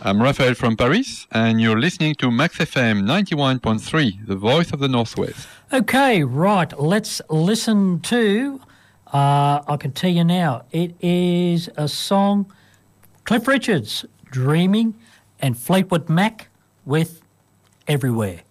I'm Raphael from Paris, and you're listening to Max FM 91.3, the voice of the Northwest. Okay, right. Let's listen to, I can tell you now, it is a song, Cliff Richards, Dreaming, and Fleetwood Mac with Everywhere.